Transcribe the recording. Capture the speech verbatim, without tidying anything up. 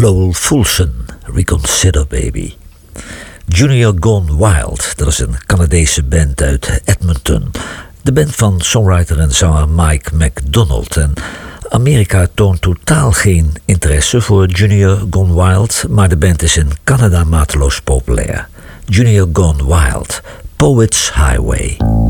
Lowell Fulson, Reconsider Baby. Junior Gone Wild, dat is een Canadese band uit Edmonton. De band van songwriter en zanger Mike McDonald. En Amerika toont totaal geen interesse voor Junior Gone Wild, maar de band is in Canada mateloos populair. Junior Gone Wild, Poets Highway.